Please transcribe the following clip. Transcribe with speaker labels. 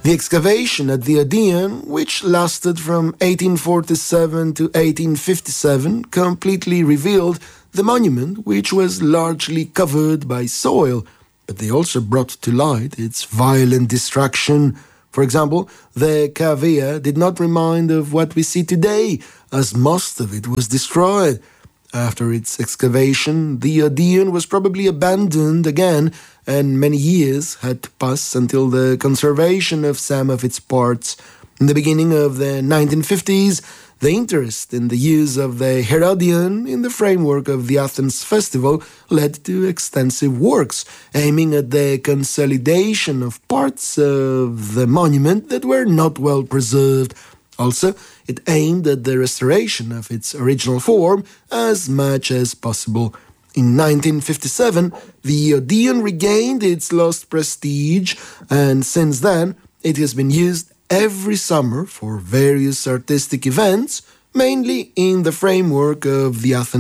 Speaker 1: The excavation at the Odeon, which lasted from 1847 to 1857, completely revealed the monument, which was largely covered by soil, but they also brought to light its violent destruction. For example, the cavea did not remind of what we see today, as most of it was destroyed. After its excavation, the Odeon was probably abandoned again, and many years had to pass until the conservation of some of its parts. In the beginning of the 1950s, the interest in the use of the Herodion in the framework of the Athens Festival led to extensive works aiming at the consolidation of parts of the monument that were not well preserved. Also, it aimed at the restoration of its original form as much as possible. In 1957, the Odeon regained its lost prestige, and since then, it has been used every summer for various artistic events, mainly in the framework of the Athens